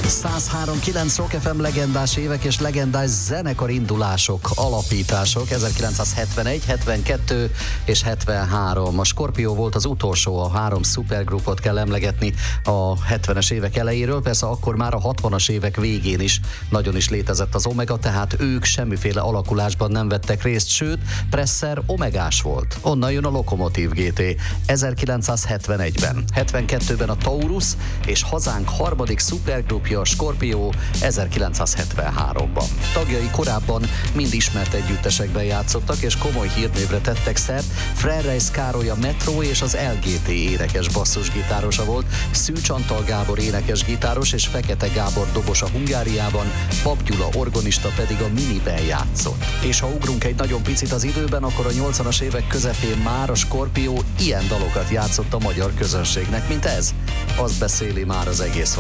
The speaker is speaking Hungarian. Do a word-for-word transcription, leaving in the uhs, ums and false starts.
száz három egész kilenc Rock ef em legendás évek és legendás zenekar indulások, alapítások ezerkilencszázhetvenegy, hetvenkettő és hetvenhárom. A Scorpio volt az utolsó, a három szupergrupot kell emlegetni a hetvenes évek elejéről, persze akkor már a hatvanas évek végén is nagyon is létezett az Omega, tehát ők semmiféle alakulásban nem vettek részt, sőt, Presser omegás volt. Onnan jön a Lokomotív gé té ezerkilencszázhetvenegyben. hetvenkettőben a Taurus és hazánk harmadik szupergrupja, a Scorpio ezerkilencszázhetvenháromban. Tagjai korábban mind ismert együttesekben játszottak, és komoly hírnévre tettek szert. Frerreis Károly a Metro és az el gé té énekes basszusgitárosa volt, Szűcs Antal Gábor énekes gitáros és Fekete Gábor dobos a Hungáriában, Pap Gyula orgonista pedig a Miniben játszott. És ha ugrunk egy nagyon picit az időben, akkor a nyolcvanas évek közepén már a Scorpio ilyen dalokat játszott a magyar közönségnek, mint ez. Az beszéli már az egész